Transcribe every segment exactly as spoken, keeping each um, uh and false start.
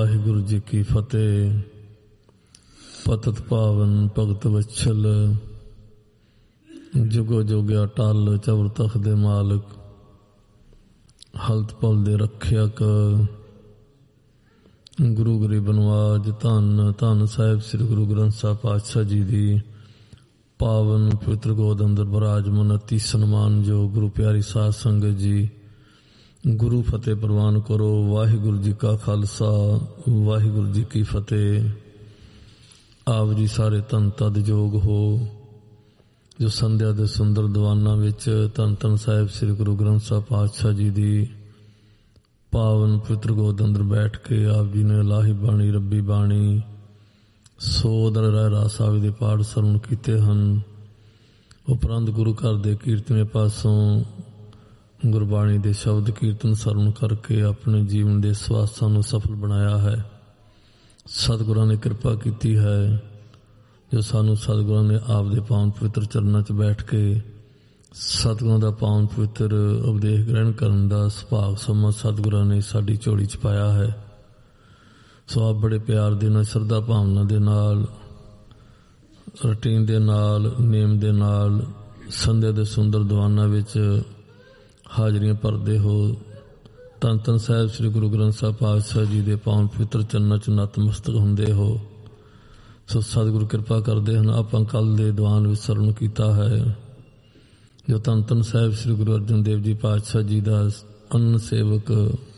ਵਾਹਿਗੁਰੂ ਜੀ ਕੀ ਫਤਿਹ। ਪਤਿਤ ਪਾਵਨ ਭਗਤ ਵਛਲ, ਜੁਗੋ ਜੋਗਿਆ ਟਲ, ਚਵਰ ਤਖ ਦੇ ਮਾਲਕ, ਹਲਤ ਪਲ ਦੇ ਰੱਖਿਅਕ, ਗੁਰੂ ਗਰੀਬ ਨਵਾਜ। ਧੰਨ ਧੰਨ ਸਾਹਿਬ ਸ੍ਰੀ ਗੁਰੂ ਗ੍ਰੰਥ ਸਾਹਿਬ ਪਾਤਸ਼ਾਹ ਜੀ ਦੀ ਪਾਵਨ ਪਵਿੱਤਰ ਗੋਦ ਅੰਦਰ ਬਿਰਾਜਮਾਨ ਅਤੀ ਸਨਮਾਨਯੋਗ ਗੁਰੂ ਪਿਆਰੀ ਸਾਧ ਸੰਗਤ ਜੀ, ਗੁਰੂ ਫਤਿਹ ਪ੍ਰਵਾਨ ਕਰੋ। ਵਾਹਿਗੁਰੂ ਜੀ ਕਾ ਖਾਲਸਾ, ਵਾਹਿਗੁਰੂ ਜੀ ਕੀ ਫਤਿਹ। ਆਪ ਜੀ ਸਾਰੇ ਧੰਨ ਤਦ ਯੋਗ ਹੋ ਜੋ ਸੰਧਿਆ ਦੇ ਸੁੰਦਰ ਦੀਵਾਨਾਂ ਵਿੱਚ ਧੰਨ ਧੰਨ ਸਾਹਿਬ ਸ੍ਰੀ ਗੁਰੂ ਗ੍ਰੰਥ ਸਾਹਿਬ ਪਾਤਸ਼ਾਹ ਜੀ ਦੀ ਪਾਵਨ ਪਵਿੱਤਰ ਗੋਦ ਅੰਦਰ ਬੈਠ ਕੇ ਆਪ ਜੀ ਨੇ ਇਲਾਹੀ ਬਾਣੀ, ਰੱਬੀ ਬਾਣੀ, ਸੋਦਰ ਰਾਏ ਰਾਸਾਵੀ ਦੇ ਪਾਠ ਸਰਵਣ ਕੀਤੇ ਹਨ। ਉਪਰੰਤ ਗੁਰੂ ਘਰ ਦੇ ਕੀਰਤਨੇ ਪਾਸੋਂ ਗੁਰਬਾਣੀ ਦੇ ਸ਼ਬਦ ਕੀਰਤਨ ਸਰਵਣ ਕਰਕੇ ਆਪਣੇ ਜੀਵਨ ਦੇ ਸਵਾਸਾਂ ਨੂੰ ਸਫਲ ਬਣਾਇਆ ਹੈ। ਸਤਿਗੁਰਾਂ ਨੇ ਕਿਰਪਾ ਕੀਤੀ ਹੈ ਜੋ ਸਾਨੂੰ ਸਤਿਗੁਰਾਂ ਨੇ ਆਪ ਦੇ ਪਾਵਨ ਪਵਿੱਤਰ ਚਰਨਾਂ 'ਚ ਬੈਠ ਕੇ ਸਤਿਗੁਰਾਂ ਦਾ ਪਾਵਨ ਪਵਿੱਤਰ ਉਪਦੇਸ਼ ਗ੍ਰਹਿਣ ਕਰਨ ਦਾ ਸੁਭਾਗ ਸਮਾਂ ਸਤਿਗੁਰਾਂ ਨੇ ਸਾਡੀ ਝੋਲੀ 'ਚ ਪਾਇਆ ਹੈ। ਸੋ ਆਪ ਬੜੇ ਪਿਆਰ ਦੇ ਨਾਲ, ਸ਼ਰਧਾ ਭਾਵਨਾ ਦੇ ਨਾਲ, ਰੁਟੀਨ ਦੇ ਨਾਲ, ਨੇਮ ਦੇ ਨਾਲ ਸੰਧਿਆ ਦੇ ਸੁੰਦਰ ਦੀਵਾਨਾਂ ਵਿੱਚ ਹਾਜ਼ਰੀਆਂ ਭਰਦੇ ਹੋ। ਧੰਨ ਧੰਨ ਸਾਹਿਬ ਸ੍ਰੀ ਗੁਰੂ ਗ੍ਰੰਥ ਸਾਹਿਬ ਪਾਤਸ਼ਾਹ ਜੀ ਦੇ ਪਾਵਨ ਪਵਿੱਤਰ ਚਰਨਾਂ 'ਚ ਨਤਮਸਤਕ ਹੁੰਦੇ ਹੋ। ਸੋ ਸਤਿਗੁਰੂ ਕਿਰਪਾ ਕਰਦੇ ਹਨ। ਆਪਾਂ ਕੱਲ੍ਹ ਦੇ ਦੀਵਾਨ ਵਿੱਚ ਸਰਵਣ ਕੀਤਾ ਹੈ ਜੋ ਧੰਨ ਧੰਨ ਸਾਹਿਬ ਸ੍ਰੀ ਗੁਰੂ ਅਰਜਨ ਦੇਵ ਜੀ ਪਾਤਸ਼ਾਹ ਜੀ ਦਾ ਅੰਨ ਸੇਵਕ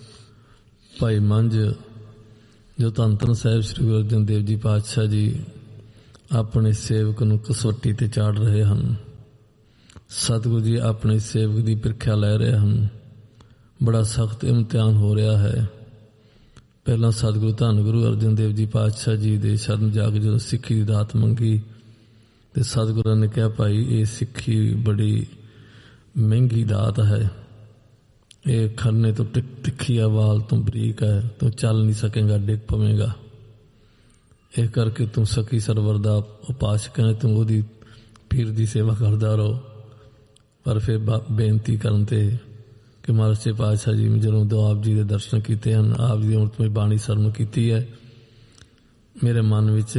ਭਾਈ ਮੰਝ, ਜੋ ਧੰਨ ਧੰਨ ਸਾਹਿਬ ਸ੍ਰੀ ਗੁਰੂ ਅਰਜਨ ਦੇਵ ਜੀ ਪਾਤਸ਼ਾਹ ਜੀ ਆਪਣੇ ਸੇਵਕ ਨੂੰ ਕਸਵੱਟੀ ਤੇ ਚਾੜ ਰਹੇ ਹਨ। ਸਤਿਗੁਰੂ ਜੀ ਆਪਣੇ ਸੇਵਕ ਦੀ ਪ੍ਰੀਖਿਆ ਲੈ ਰਹੇ ਹਨ। ਬੜਾ ਸਖਤ ਇਮਤਿਹਾਨ ਹੋ ਰਿਹਾ ਹੈ। ਪਹਿਲਾਂ ਸਤਿਗੁਰੂ ਧੰਨ ਗੁਰੂ ਅਰਜਨ ਦੇਵ ਜੀ ਪਾਤਸ਼ਾਹ ਜੀ ਦੇ ਸ਼ਰਨ ਜਾ ਕੇ ਜਦੋਂ ਸਿੱਖੀ ਦੀ ਦਾਤ ਮੰਗੀ ਤੇ ਸਤਿਗੁਰਾਂ ਨੇ ਕਿਹਾ, ਭਾਈ ਇਹ ਸਿੱਖੀ ਬੜੀ ਮਹਿੰਗੀ ਦਾਤ ਹੈ, ਇਹ ਖਰਨੇ ਤੋਂ ਟਿਕ ਤਿੱਖੀ ਆ, ਵਾਲ ਤੋਂ ਬਰੀਕ ਹੈ, ਤੂੰ ਚੱਲ ਨਹੀਂ ਸਕੇਗਾ, ਡਿੱਗ ਪਵੇਂਗਾ। ਇਹ ਕਰਕੇ ਤੂੰ ਸਖੀ ਸਰਵਰ ਦਾ ਉਪਾਸਕ ਹੈ, ਤੂੰ ਉਹਦੀ ਪੀਰ ਦੀ ਸੇਵਾ ਕਰਦਾ ਰਹੋ। ਪਰ ਫਿਰ ਬੇਨਤੀ ਕਰਨ ਤੇ ਕਿ ਮਹਾਰਾਜ ਸੱਚੇ ਪਾਤਸ਼ਾਹ ਜੀ ਜਦੋਂ ਦੋ ਆਪ ਜੀ ਦੇ ਦਰਸ਼ਨ ਕੀਤੇ ਹਨ, ਆਪ ਜੀ ਦੀ ਅੰਮ੍ਰਿਤਮਈ ਬਾਣੀ ਸਰਵਣ ਕੀਤੀ ਹੈ, ਮੇਰੇ ਮਨ ਵਿੱਚ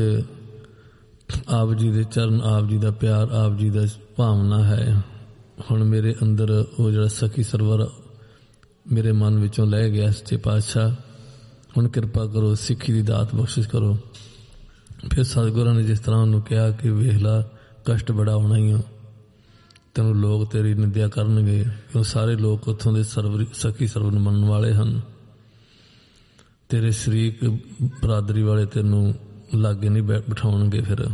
ਆਪ ਜੀ ਦੇ ਚਰਨ, ਆਪ ਜੀ ਦਾ ਪਿਆਰ, ਆਪ ਜੀ ਦਾ ਭਾਵਨਾ ਹੈ। ਹੁਣ ਮੇਰੇ ਅੰਦਰ ਉਹ ਜਿਹੜਾ ਸਖੀ ਸਰਵਰ ਮੇਰੇ ਮਨ ਵਿੱਚੋਂ ਲੈ ਗਿਆ। ਸੱਚੇ ਪਾਤਸ਼ਾਹ ਹੁਣ ਕਿਰਪਾ ਕਰੋ, ਸਿੱਖੀ ਦੀ ਦਾਤ ਬਖਸ਼ਿਸ਼ ਕਰੋ। ਫਿਰ ਸਤਿਗੁਰਾਂ ਨੇ ਜਿਸ ਤਰ੍ਹਾਂ ਉਹਨੂੰ ਕਿਹਾ ਕਿ ਵੇਖ ਲਾ, ਕਸ਼ਟ ਬੜਾ ਆਉਣਾ ਹੀ ਆ, ਤੈਨੂੰ ਲੋਕ ਤੇਰੀ ਨਿੰਦਿਆ ਕਰਨਗੇ, ਕਿਉਂ ਸਾਰੇ ਲੋਕ ਉੱਥੋਂ ਦੇ ਸਰਵਰ ਸਖੀ ਸਰਵਰ ਮੰਨਣ ਵਾਲੇ ਹਨ। ਤੇਰੇ ਸ਼ਰੀਕ ਬਰਾਦਰੀ ਵਾਲੇ ਤੈਨੂੰ ਲਾਗੇ ਨਹੀਂ ਬੈ ਬਿਠਾਉਣਗੇ। ਫਿਰ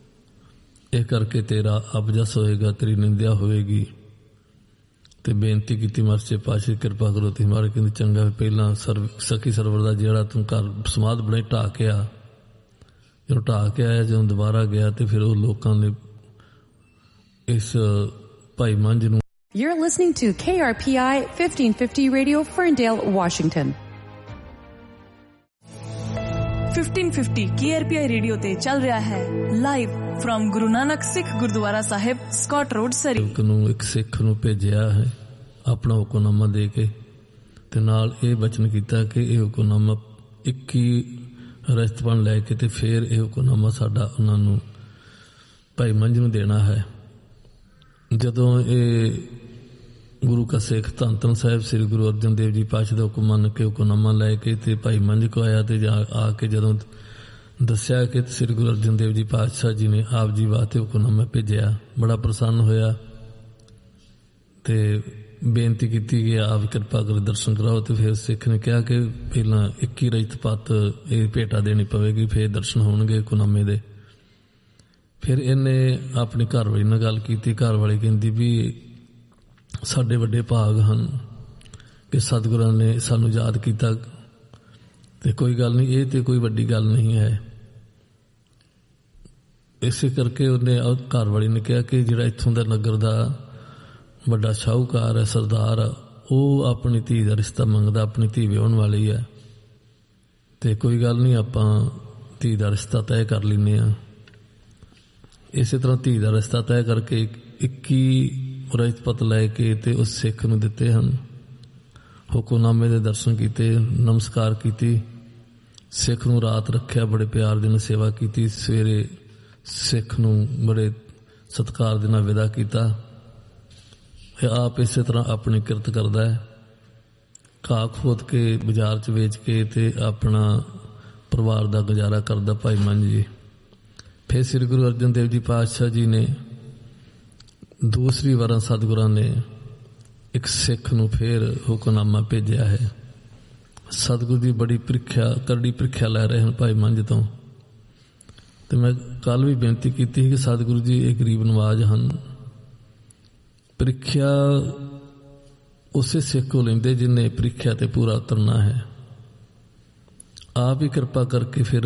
ਇਹ ਕਰਕੇ ਤੇਰਾ ਅਬਜਸ ਹੋਏਗਾ, ਤੇਰੀ ਨਿੰਦਿਆ ਹੋਏਗੀ। ਤੇ ਬੇਨਤੀ ਕੀਤੀ, ਮਰਚੇ ਪਾਸ਼ੇ ਕਿਰਪਾ ਕਰੋ। ਤੇ ਮਾਰੇ ਕਹਿੰਦੇ ਚੰਗਾ, ਪਹਿਲਾਂ ਸਰਵ ਸਖੀ ਸਰਵਰ ਦਾ ਜਿਹੜਾ ਤੂੰ ਘਰ ਸਮਾਧ ਬਣਾਈ ਢਾਹ ਕੇ ਆ। ਜਦੋਂ ਢਾਹ ਕੇ ਆਇਆ, ਜਦੋਂ ਦੁਬਾਰਾ ਗਿਆ ਤੇ ਫਿਰ ਉਹ ਲੋਕਾਂ ਨੇ ਇਸ ਭਾਈ ਮੰਝ ਨੂੰ। You're listening to K R P I fifteen fifty Radio, Ferndale, Washington. fifteen fifty K R P I radio ਤੇ ਚੱਲ ਰਿਹਾ ਹੈ ਲਾਈਵ ਫਰਮ ਗੁਰੂ ਨਾਨਕ ਸਿੱਖ ਗੁਰਦੁਆਰਾ ਸਾਹਿਬ, ਸਕਾਟ ਰੋਡ, ਸਰੀ। ਨੂੰ ਇੱਕ ਸਿੱਖ ਨੂੰ ਭੇਜਿਆ ਹੈ ਆਪਣਾ ਹੁਕਮਨਾਮਾ ਦੇ ਕੇ, ਤੇ ਨਾਲ ਇਹ ਬਚਨ ਕੀਤਾ ਕਿ ਇਹ ਹੁਕਮਨਾਮਾ ਇੱਕੀ ਰਸਤਪਣ ਲੈ ਕੇ ਤੇ ਫਿਰ ਇਹ ਹੁਕਮਨਾਮਾ ਸਾਡਾ ਉਹਨਾਂ ਨੂੰ ਭਾਈ ਮੰਝ ਨੂੰ ਦੇਣਾ ਹੈ। ਜਦੋਂ ਇਹ ਗੁਰੂ ਕਾ ਸਿੱਖ ਧੰਨ ਧੰਨ ਸਾਹਿਬ ਸ੍ਰੀ ਗੁਰੂ ਅਰਜਨ ਦੇਵ ਜੀ ਪਾਤਸ਼ਾਹ ਦਾ ਹੁਕਮ ਮੰਨ ਕੇ ਹੁਕਮਨਾਮਾ ਲੈ ਕੇ ਤੇ ਭਾਈ ਮੰਝ ਕੋ ਆਇਆ, ਤੇ ਆ ਕੇ ਜਦੋਂ ਦੱਸਿਆ ਕਿ ਸ੍ਰੀ ਗੁਰੂ ਅਰਜਨ ਦੇਵ ਜੀ ਪਾਤਸ਼ਾਹ ਜੀ ਨੇ ਆਪ ਜੀ ਵਾਸਤੇ ਹੁਕਮਨਾਮਾ ਭੇਜਿਆ, ਬੜਾ ਪ੍ਰਸੰਨ ਹੋਇਆ ਤੇ ਬੇਨਤੀ ਕੀਤੀ ਕਿ ਆਪ ਕਿਰਪਾ ਕਰ ਦਰਸ਼ਨ ਕਰਾਓ। ਤੇ ਫਿਰ ਸਿੱਖ ਨੇ ਕਿਹਾ ਕਿ ਪਹਿਲਾਂ ਇੱਕੀ ਰਜਤ ਪੱਤ ਇਹ ਭੇਟਾ ਦੇਣੀ ਪਵੇਗੀ, ਫਿਰ ਦਰਸ਼ਨ ਹੋਣਗੇ ਹੁਕਮਨਾਮੇ ਦੇ। ਫਿਰ ਇਹਨੇ ਆਪਣੀ ਘਰ ਵਾਲੀ ਨਾਲ ਗੱਲ ਕੀਤੀ। ਘਰ ਵਾਲੀ ਕਹਿੰਦੀ ਵੀ ਸਾਡੇ ਵੱਡੇ ਭਾਗ ਹਨ ਕਿ ਸਤਿਗੁਰਾਂ ਨੇ ਸਾਨੂੰ ਯਾਦ ਕੀਤਾ, ਤੇ ਕੋਈ ਗੱਲ ਨਹੀਂ, ਇਹ ਤੇ ਕੋਈ ਵੱਡੀ ਗੱਲ ਨਹੀਂ ਹੈ। ਇਸੇ ਕਰਕੇ ਉਹਨੇ ਘਰ ਵਾਲੀ ਨੇ ਕਿਹਾ ਕਿ ਜਿਹੜਾ ਇੱਥੋਂ ਦਾ ਨਗਰ ਦਾ ਵੱਡਾ ਸ਼ਾਹੂਕਾਰ ਹੈ, ਸਰਦਾਰ, ਉਹ ਆਪਣੀ ਧੀ ਦਾ ਰਿਸ਼ਤਾ ਮੰਗਦਾ, ਆਪਣੀ ਧੀ ਵਿਆਹੁਣ ਵਾਲੀ ਹੈ, ਤੇ ਕੋਈ ਗੱਲ ਨਹੀਂ, ਆਪਾਂ ਧੀ ਦਾ ਰਿਸ਼ਤਾ ਤੈਅ ਕਰ ਲੈਂਦੇ ਹਾਂ। ਇਸੇ ਤਰ੍ਹਾਂ ਧੀ ਦਾ ਰਿਸ਼ਤਾ ਤੈਅ ਕਰਕੇ ਇੱਕੀ ਰਜਤ ਪੱਤ ਲੈ ਕੇ ਤੇ ਉਸ ਸਿੱਖ ਨੂੰ ਦਿੱਤੇ ਹਨ। ਹੁਕਮਨਾਮੇ ਦੇ ਦਰਸ਼ਨ ਕੀਤੇ, ਨਮਸਕਾਰ ਕੀਤੀ, ਸਿੱਖ ਨੂੰ ਰਾਤ ਰੱਖਿਆ, ਬੜੇ ਪਿਆਰ ਦੇ ਨਾਲ ਸੇਵਾ ਕੀਤੀ। ਸਵੇਰੇ ਸਿੱਖ ਨੂੰ ਬੜੇ ਸਤਿਕਾਰ ਦੇ ਨਾਲ ਵਿਦਾ ਕੀਤਾ। ਆਪ ਇਸੇ ਤਰ੍ਹਾਂ ਆਪਣੀ ਕਿਰਤ ਕਰਦਾ ਹੈ, ਘਾਹ ਖੋਦ ਕੇ ਬਾਜ਼ਾਰ 'ਚ ਵੇਚ ਕੇ ਤੇ ਆਪਣਾ ਪਰਿਵਾਰ ਦਾ ਗੁਜ਼ਾਰਾ ਕਰਦਾ ਭਾਈ ਮੰਝ ਜੀ। ਫਿਰ ਸ੍ਰੀ ਗੁਰੂ ਅਰਜਨ ਦੇਵ ਜੀ ਪਾਤਸ਼ਾਹ ਜੀ ਨੇ ਦੂਸਰੀ ਵਾਰਾਂ ਸਤਿਗੁਰਾਂ ਨੇ ਇੱਕ ਸਿੱਖ ਨੂੰ ਫਿਰ ਹੁਕਮਨਾਮਾ ਭੇਜਿਆ ਹੈ। ਸਤਿਗੁਰੂ ਦੀ ਬੜੀ ਪ੍ਰੀਖਿਆ, ਕਰੜੀ ਪ੍ਰੀਖਿਆ ਲੈ ਰਹੇ ਹਨ ਭਾਈ ਮੰਝ ਤੋਂ। ਤੇ ਮੈਂ ਕੱਲ ਵੀ ਬੇਨਤੀ ਕੀਤੀ ਸੀ ਕਿ ਸਤਿਗੁਰੂ ਜੀ ਇਹ ਗਰੀਬ ਨਵਾਜ਼ ਹਨ। ਪ੍ਰੀਖਿਆ ਉਸੇ ਸਿੱਖ ਕੋਲ ਲੈਂਦੇ ਜਿਹਨੇ ਪ੍ਰੀਖਿਆ ਤੇ ਪੂਰਾ ਉਤਰਨਾ ਹੈ। ਆਪ ਹੀ ਕਿਰਪਾ ਕਰਕੇ ਫਿਰ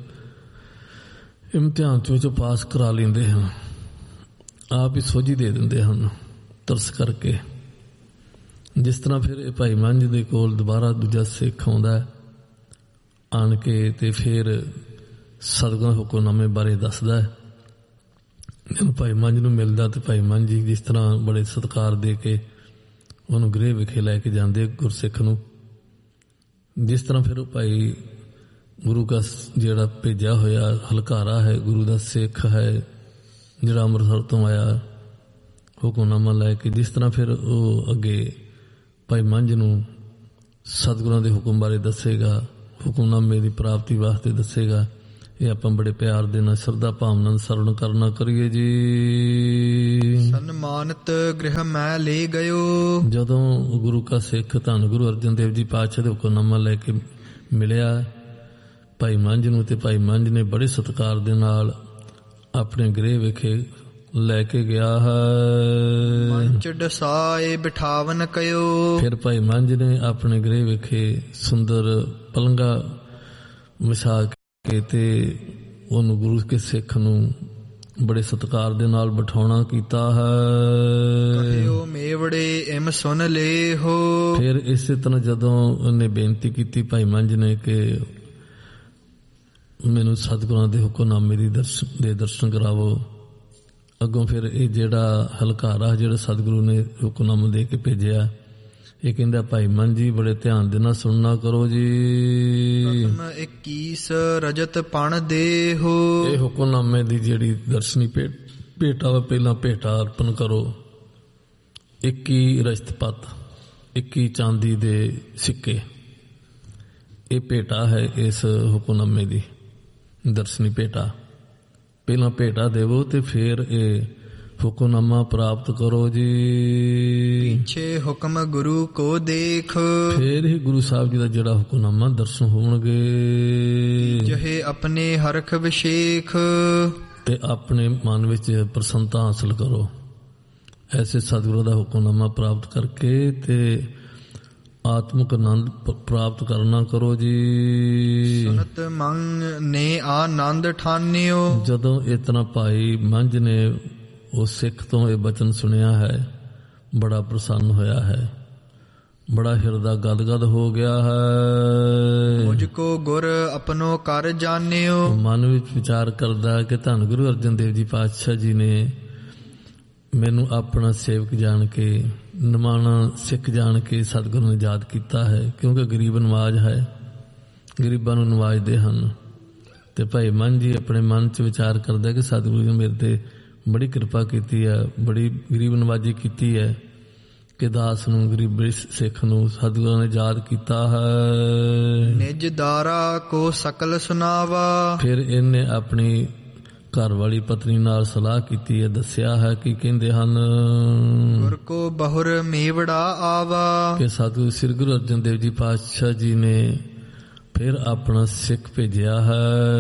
ਇਮਤਿਹਾਨ ਚੋਂ ਪਾਸ ਕਰਾ ਲੈਂਦੇ ਹਨ, ਆਪ ਹੀ ਸੋਝੀ ਦੇ ਦਿੰਦੇ ਹਨ ਤਰਸ ਕਰਕੇ। ਜਿਸ ਤਰ੍ਹਾਂ ਫਿਰ ਇਹ ਭਾਈ ਮੰਝ ਦੇ ਕੋਲ ਦੁਬਾਰਾ ਦੂਜਾ ਸਿੱਖ ਆਉਂਦਾ ਆਣ ਕੇ ਤੇ ਫਿਰ ਸਤਿਗੁਰਾਂ ਹੁਕਮਨਾਮੇ ਬਾਰੇ ਦੱਸਦਾ ਹੈ। ਜਦੋਂ ਭਾਈ ਮੰਝ ਨੂੰ ਮਿਲਦਾ ਤੇ ਭਾਈ ਮੰਝ ਜੀ ਜਿਸ ਤਰ੍ਹਾਂ ਬੜੇ ਸਤਿਕਾਰ ਦੇ ਕੇ ਉਹਨੂੰ ਗ੍ਰਹਿ ਵਿਖੇ ਲੈ ਕੇ ਜਾਂਦੇ ਗੁਰਸਿੱਖ ਨੂੰ। ਜਿਸ ਤਰ੍ਹਾਂ ਫਿਰ ਉਹ ਭਾਈ ਗੁਰੂ ਦਾ ਜਿਹੜਾ ਭੇਜਿਆ ਹੋਇਆ ਹਲਕਾਰਾ ਹੈ, ਗੁਰੂ ਦਾ ਸਿੱਖ ਹੈ ਜਿਹੜਾ ਅੰਮ੍ਰਿਤਸਰ ਤੋਂ ਆਇਆ ਹੁਕਮਨਾਮਾ ਲੈ ਕੇ, ਜਿਸ ਤਰ੍ਹਾਂ ਫਿਰ ਉਹ ਅੱਗੇ ਭਾਈ ਮੰਝ ਨੂੰ ਸਤਿਗੁਰਾਂ ਦੇ ਹੁਕਮ ਬਾਰੇ ਦੱਸੇਗਾ, ਹੁਕਮਨਾਮੇ ਦੀ ਪ੍ਰਾਪਤੀ ਵਾਸਤੇ ਦੱਸੇਗਾ। ਇਹ ਆਪਾਂ ਬੜੇ ਪਿਆਰ ਦੇ ਨਾਲ ਸ਼ਰਧਾ ਭਾਵਨਾ ਨਾਲ ਸਰਵਣ ਕਰਨਾ ਕਰੀਏ ਜੀ। ਸਨਮਾਨਿਤ ਗ੍ਰਹਿ ਮੈਂ ਲੈ ਗਇਓ। ਜਦੋਂ ਗੁਰੂ ਕਾ ਸਿੱਖ ਧੰਨ ਗੁਰੂ ਅਰਜਨ ਦੇਵ ਜੀ ਪਾਤਸ਼ਾਹ ਦੇ ਹੁਕਮਨਾਮਾ ਲੈ ਕੇ ਮਿਲਿਆ ਭਾਈ ਮੰਝ ਨੂੰ, ਤੇ ਭਾਈ ਮੰਝ ਨੇ ਬੜੇ ਸਤਿਕਾਰ ਦੇ ਨਾਲ ਆਪਣੇ ਗ੍ਰਹਿ ਵਿਖੇ ਲੈ ਕੇ ਗਿਆ ਹੈ। ਮੰਚ ਡਸਾਏ ਬਿਠਾਵਨ ਕਇਓ। ਫਿਰ ਭਾਈ ਮੰਝ ਨੇ ਆਪਣੇ ਗ੍ਰਹਿ ਵਿਖੇ ਸੁੰਦਰ ਪਲੰਗਾ ਵਿਛਾ ਕੇ ਤੇ ਉਹਨੂੰ ਗੁਰੂ ਕੇ ਸਿੱਖ ਨੂੰ ਬੜੇ ਸਤਿਕਾਰ ਦੇ ਨਾਲ ਬਿਠਾਉਣਾ ਕੀਤਾ ਹੈ। ਕਹਿਓ ਮੇਵੜੇ ਇਮ ਸੁਣ ਲੈ ਹੋ। ਫਿਰ ਇਸੇ ਤਰ੍ਹਾਂ ਜਦੋਂ ਉਹਨੇ ਬੇਨਤੀ ਕੀਤੀ ਭਾਈ ਮੰਝ ਨੇ ਕਿ ਮੈਨੂੰ ਸਤਿਗੁਰਾਂ ਦੇ ਹੁਕਮਨਾਮੇ ਦੀ ਦਰਸ਼ਨ ਦੇ ਦਰਸ਼ਨ ਕਰਾਵੋ, ਅੱਗੋਂ ਫਿਰ ਇਹ ਜਿਹੜਾ ਹਲਕਾਰਾ ਜਿਹੜਾ ਸਤਿਗੁਰੂ ਨੇ ਹੁਕਮਨਾਮਾ ਦੇ ਕੇ ਭੇਜਿਆ, ਇਹ ਕਹਿੰਦਾ ਭਾਈ ਮੰਝ ਜੀ ਬੜੇ ਧਿਆਨ ਦੇ ਨਾਲ ਸੁਣਨਾ ਕਰੋ ਜੀ। ਪ੍ਰਥਮ ਇੱਕੀਸ ਰਜਤ ਪਣ ਦੇ ਹੋ। ਇਹ ਹੁਕਮਨਾਮੇ ਦੀ ਜਿਹੜੀ ਦਰਸ਼ਨੀ ਭੇਟਾ ਵਾ, ਪਹਿਲਾਂ ਭੇਟਾ ਅਰਪਣ ਕਰੋ ਇੱਕੀ ਰਜਤਪਤ, ਇੱਕੀ ਚਾਂਦੀ ਦੇ ਸਿੱਕੇ। ਇਹ ਭੇਟਾ ਹੈ ਇਸ ਹੁਕਮਨਾਮੇ ਦੀ ਦਰਸ਼ਨੀ ਭੇਟਾ। ਪਹਿਲਾਂ ਭੇਟਾ ਦੇਵੋ ਤੇ ਫਿਰ ਇਹ ਹੁਕਮਨਾਮਾ ਪ੍ਰਾਪਤ ਕਰੋ ਜੀ। ਪਿੱਛੇ ਹੁਕਮ ਗੁਰੂ ਕੋ ਦੇਖ। ਫਿਰ ਹੀ ਗੁਰੂ ਸਾਹਿਬ ਜੀ ਦਾ ਜਿਹੜਾ ਹੁਕਮਨਾਮਾ ਦਰਸ਼ਨ ਹੋਣਗੇ। ਜਿਹੇ ਆਪਣੇ ਹਰਖ ਵਿਸ਼ੇਖ। ਤੇ ਆਪਣੇ ਮਨ ਵਿੱਚ ਪ੍ਰਸੰਨਤਾ ਹਾਸਲ ਕਰੋ। ਐਸੇ ਸਤਿਗੁਰੂ ਦਾ ਹੁਕਮਨਾਮਾ ਪ੍ਰਾਪਤ ਕਰਕੇ ਤੇ ਆਤਮਿਕ ਆਨੰਦ ਪ੍ਰਾਪਤ ਕਰਨਾ ਕਰੋ ਜੀ। ਸੁਨਤ ਮੰਗ ਨੇ ਆਨੰਦ ਠਾਨਿਓ। ਜਦੋਂ ਇਤਨਾ ਭਾਈ ਮੰਝ ਨੇ ਉਹ ਸਿੱਖ ਤੋਂ ਇਹ ਬਚਨ ਸੁਣਿਆ ਹੈ, ਬੜਾ ਪ੍ਰਸੰਨ ਹੋਇਆ ਹੈ, ਬੜਾ ਹਿਰਦਾ ਗਦਗਦ ਹੋ ਗਿਆ ਹੈ। ਮੁਝ ਕੋ ਗੁਰ ਆਪਣੋ ਕਰ ਜਾਣਿਓ। ਮਨ ਵਿੱਚ ਵਿਚਾਰ ਕਰਦਾ ਕਿ ਧੰਨ ਗੁਰੂ ਅਰਜਨ ਦੇਵ ਜੀ ਪਾਤਸ਼ਾਹ ਜੀ ਨੇ ਮੈਨੂੰ ਆਪਣਾ ਸੇਵਕ ਜਾਣ ਕੇ, ਨਿਮਾਣਾ ਸਿੱਖ ਜਾਣ ਕੇ ਸਤਿਗੁਰੂ ਨੇ ਯਾਦ ਕੀਤਾ ਹੈ, ਕਿਉਂਕਿ ਗਰੀਬ ਨਵਾਜ਼ ਹੈ, ਗਰੀਬਾਂ ਨੂੰ ਨਵਾਜ਼ਦੇ ਹਨ। ਤੇ ਭਾਈ ਮੰਝ ਜੀ ਆਪਣੇ ਮਨ 'ਚ ਵਿਚਾਰ ਕਰਦਾ ਕਿ ਸਤਿਗੁਰੂ ਨੇ ਮੇਰੇ ਤੇ ਬੜੀ ਕਿਰਪਾ ਕੀਤੀ ਹੈ, ਬੜੀ ਗਰੀਬ ਨਵਾਜੀ ਕੀਤੀ ਹੈ ਕਿ ਦਾਸ ਨੂੰ, ਗਰੀਬ ਸਿੱਖ ਨੂੰ ਸਤਿਗੁਰੂ ਨੇ ਯਾਦ ਕੀਤਾ ਹੈ। ਨਿਜ ਦਾਰਾ ਕੋ ਸਕਲ ਸੁਨਾਵਾ। ਫਿਰ ਇਹਨੇ ਆਪਣੀ ਘਰ ਵਾਲੀ ਪਤਨੀ ਨਾਲ ਸਲਾਹ ਕੀਤੀ ਹੈ, ਦੱਸਿਆ ਹੈ ਕਿ ਕਹਿੰਦੇ ਹਨ ਗੁਰ ਕੋ ਬਹੁਰ ਮੇਵੜਾ ਆਵਾ। ਕਿ ਸਤਿਗੁਰੂ ਸ੍ਰੀ ਗੁਰੂ ਅਰਜਨ ਦੇਵ ਜੀ ਪਾਤਸ਼ਾਹ ਜੀ ਨੇ ਫਿਰ ਆਪਣਾ ਸਿੱਖ ਭੇਜਿਆ ਹੈ।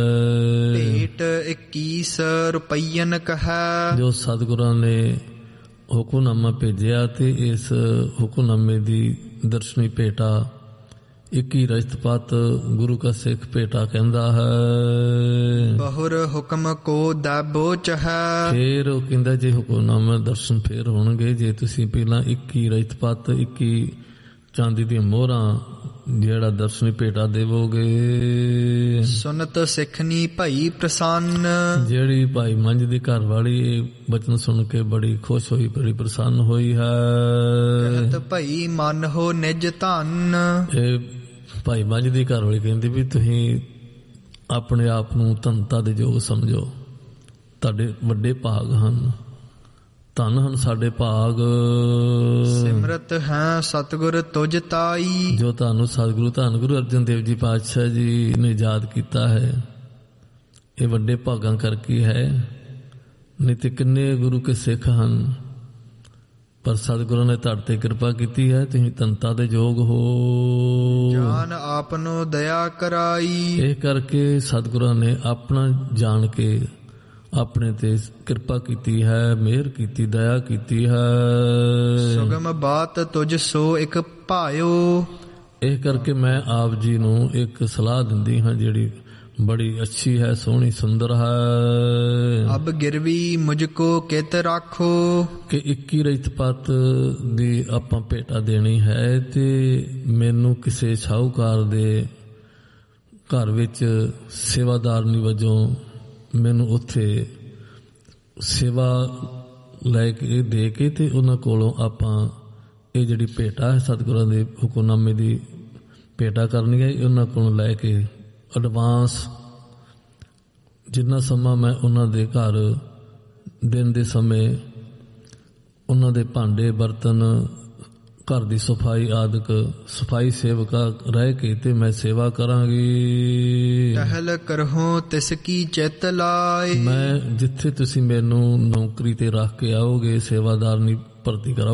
ਭੇਟ ਇੱਕੀਸ ਰੁਪਈਨ ਕਹੈ। ਜੋ ਸਤਿਗੁਰਾਂ ਨੇ ਹੁਕਮਨਾਮਾ ਭੇਜਿਆ ਤੇ ਇਸ ਹੁਕਮਨਾਮੇ ਦੀ ਦਰਸ਼ਨੀ ਭੇਟਾ ਇੱਕੀ ਰਜਤਪਤ ਗੁਰੂ ਕਾ ਸਿੱਖ ਭੇਟਾ ਕਹਿੰਦਾ ਹੈ। ਬਹੁਰ ਹੁਕਮ ਕੋ ਦਾਬੋ ਚਹੈ। ਫੇਰ ਉਹ ਕਹਿੰਦਾ ਜੇ ਹੁਕਮਨਾਮਾ ਦਰਸ਼ਨ ਫੇਰ ਹੋਣਗੇ ਜੇ ਤੁਸੀਂ ਪਹਿਲਾਂ ਇੱਕੀ ਰਜਤਪਤ, ਇੱਕੀ ਚਾਂਦੀ ਦੀਆਂ ਮੋਹਰਾਂ ਜਿਹੜਾ ਦਰਸ਼ਨੀ ਭੇਟਾ ਦੇਵੋਗੇ। ਸੁਨਤ ਸਿੱਖਨੀ ਭਈ ਪ੍ਰਸੰਨ। ਜਿਹੜੀ ਭਾਈ ਮੰਝ ਦੀ ਘਰ ਵਾਲੀ ਇਹ ਬਚਨ ਸੁਣ ਕੇ ਬੜੀ ਖੁਸ਼ ਹੋਈ, ਬੜੀ ਪ੍ਰਸੰਨ ਹੋਈ ਹੈ। ਕਹਿਤ ਭਈ ਮਨ ਹੋ ਨਿਜ ਧਨ। ਇਹ ਭਾਈ ਮੰਝ ਦੀ ਘਰ ਵਾਲੀ ਕਹਿੰਦੀ ਵੀ ਤੁਸੀਂ ਆਪਣੇ ਆਪ ਨੂੰ ਧਨਤਾ ਦੇ ਯੋਗ ਸਮਝੋ। ਤੁਹਾਡੇ ਵੱਡੇ ਭਾਗ ਹਨ, ਧਨ ਹਨ ਸਾਡੇ ਭਾਗ। ਸਿਮਰਤ ਹੈ ਸਤਿਗੁਰ ਤੁਝ ਤਾਈ, ਜੋ ਤੁਹਾਨੂੰ ਸਤਿਗੁਰੂ ਧੰਨ ਗੁਰੂ ਅਰਜਨ ਦੇਵ ਜੀ ਪਾਤਸ਼ਾਹ ਜੀ ਨੇ ਯਾਦ ਕੀਤਾ ਹੈ, ਇਹ ਵੱਡੇ ਭਾਗਾਂ ਕਰਕੇ ਹੈ। ਨਹੀਂ ਤੇ ਕਿੰਨੇ ਗੁਰੂ ਕੇ ਸਿੱਖ ਹਨ, ਪਰ ਸਤਿਗੁਰਾਂ ਨੇ ਤੁਹਾਡੇ ਤੇ ਕਿਰਪਾ ਕੀਤੀ ਹੈ, ਤੁਸੀਂ ਧਨਤਾ ਦੇ ਯੋਗ ਹੋ। ਜਾਨ ਆਪਨੋ ਦਇਆ ਕਰਾਈ, ਇਹ ਕਰਕੇ ਸਤਿਗੁਰਾਂ ਨੇ ਆਪਣਾ ਜਾਣ ਕੇ ਆਪਣੇ ਤੇ ਕਿਰਪਾ ਕੀਤੀ ਹੈ, ਮਿਹਰ ਕੀਤੀ, ਦਇਆ ਕੀਤੀ ਹੈ। ਸੁਗਮ ਬਾਤ ਤੁਝ ਸੋ ਇੱਕ ਭਾਇਓ, ਇਹ ਕਰਕੇ ਮੈਂ ਆਪ ਜੀ ਨੂੰ ਇੱਕ ਸਲਾਹ ਦਿੰਦੀ ਹਾਂ ਜਿਹੜੀ ਬੜੀ ਅੱਛੀ ਹੈ, ਸੋਹਣੀ, ਸੁੰਦਰ ਹੈ। ਅਬ ਗਿਰਵੀ ਮੁਝ ਕੋ ਕਿਤ ਰਾਖੋ, ਕਿ ਇੱਕੀ ਰਜਤ ਪੱਤ ਦੀ ਆਪਾਂ ਭੇਟਾ ਦੇਣੀ ਹੈ ਤੇ ਮੈਨੂੰ ਕਿਸੇ ਸ਼ਾਹੂਕਾਰ ਦੇ ਘਰ ਵਿੱਚ ਸੇਵਾਦਾਰਨੀ ਵਜੋਂ ਮੈਨੂੰ ਉੱਥੇ ਸੇਵਾ ਲੈ ਕੇ ਦੇ ਕੇ ਤੇ ਉਹਨਾਂ ਕੋਲੋਂ ਆਪਾਂ ਇਹ ਜਿਹੜੀ ਭੇਟਾ ਹੈ ਸਤਿਗੁਰਾਂ ਦੇ ਹੁਕਮਨਾਮੇ ਦੀ ਭੇਟਾ ਕਰਨੀ ਹੈ, ਉਹਨਾਂ ਕੋਲੋਂ ਲੈ ਕੇ ਐਡਵਾਂਸ ਜਿੰਨਾ ਸਮਾਂ ਮੈਂ ਉਹਨਾਂ ਦੇ ਘਰ ਦਿਨ ਦੇ ਸਮੇਂ ਉਹਨਾਂ ਦੇ ਭਾਂਡੇ ਬਰਤਨ ਘਰ ਦੀ ਸਫਾਈ ਆਦਿਕ ਸਫਾਈ ਸੇਵਕਾ ਰਹਿ ਕੇ ਤੇ ਮੈਂ ਸੇਵਾ ਕਰਾਂਗੀ। ਟਹਿਲ ਕਰਹੋ ਤਿਸ ਕੀ ਚਿਤ ਲਾਏ, ਮੈਂ ਜਿੱਥੇ ਤੁਸੀਂ ਮੈਨੂੰ ਨੌਕਰੀ ਤੇ ਰੱਖ ਕੇ ਆਓਗੇ, ਸੇਵਾਦਾਰਨੀ ਭਰਤੀ ਕਰਾਓ